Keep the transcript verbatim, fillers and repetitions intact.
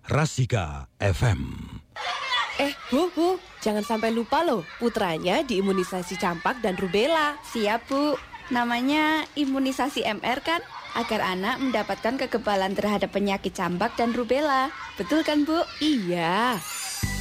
Rasika F M. Eh, Bu, Bu, jangan sampai lupa loh, putranya diimunisasi campak dan rubella. Siap, Bu. Namanya imunisasi M R kan? Agar anak mendapatkan kekebalan terhadap penyakit campak dan rubella. Betul kan, Bu? Iya.